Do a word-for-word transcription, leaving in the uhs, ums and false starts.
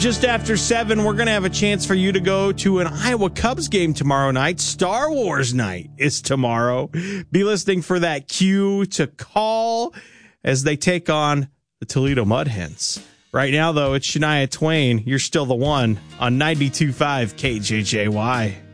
just after seven, we're going to have a chance for you to go to an Iowa Cubs game tomorrow night. Star Wars night is tomorrow. Be listening for that cue to call as they take on the Toledo Mud Hens. Right now, though, it's Shania Twain. You're still the one on ninety-two point five K J J Y.